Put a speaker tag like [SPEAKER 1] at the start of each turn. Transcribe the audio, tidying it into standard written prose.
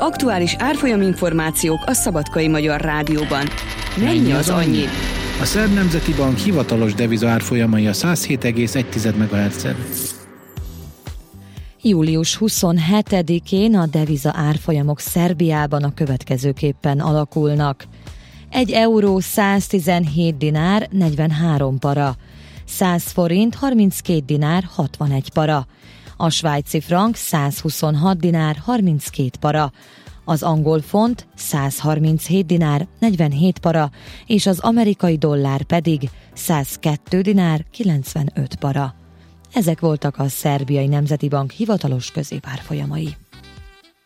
[SPEAKER 1] Aktuális árfolyaminformációk a Szabadkai Magyar Rádióban. Mennyi az annyi?
[SPEAKER 2] A Szerb Nemzeti Bank hivatalos deviza árfolyamai a 107,1 MHz-en.
[SPEAKER 3] Július 27-én a deviza árfolyamok Szerbiában a következőképpen alakulnak. 1 euró 117 dinár 43 para, 100 forint 32 dinár 61 para, a svájci frank 126 dinár 32 para, az angol font 137 dinár 47 para, és az amerikai dollár pedig 102 dinár 95 para. Ezek voltak a Szerbiai Nemzeti Bank hivatalos középárfolyamai.